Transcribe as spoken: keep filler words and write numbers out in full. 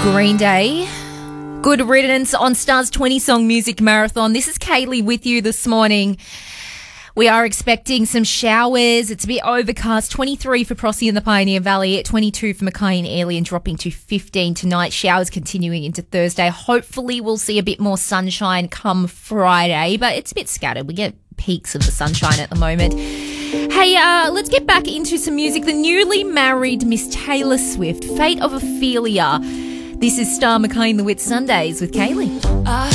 Green Day. Good riddance on Star's twenty song music marathon. This is Kaylee with you this morning. We are expecting some showers. It's a bit overcast. twenty-three for Prossie in the Pioneer Valley, twenty-two for Mackay and Airlie, and dropping to fifteen tonight. Showers continuing into Thursday. Hopefully we'll see a bit more sunshine come Friday, but it's a bit scattered. We get peaks of the sunshine at the moment. Hey, uh, let's get back into some music. The newly married Miss Taylor Swift, Fate of Ophelia. This is Star, Mackay and the Whit Sundays with Kaylee. I